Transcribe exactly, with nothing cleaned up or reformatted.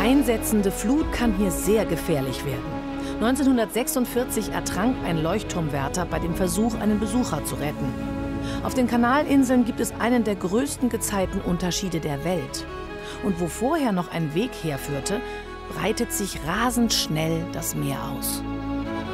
einsetzende Flut kann hier sehr gefährlich werden. neunzehnhundertsechsundvierzig ertrank ein Leuchtturmwärter bei dem Versuch, einen Besucher zu retten. Auf den Kanalinseln gibt es einen der größten Gezeitenunterschiede der Welt. Und wo vorher noch ein Weg herführte, breitet sich rasend schnell das Meer aus.